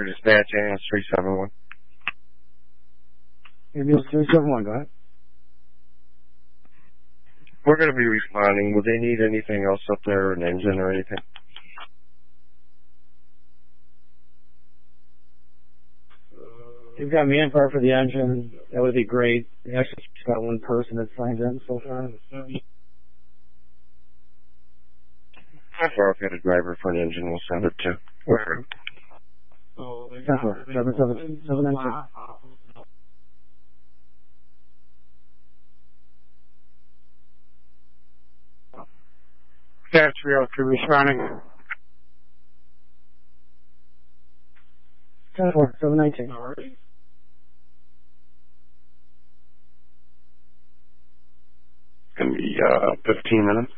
dispatch, ambulance 371. Ambulance 371, go ahead. We're going to be responding. Would they need anything else up there, an engine or anything? You've got manpower for the engine. That would be great. We actually just got one person that signed in so far. How far I've got a driver for an engine, we'll send it to. Where? 792. That's 303 responding. 792. All right. It's going to be 15 minutes.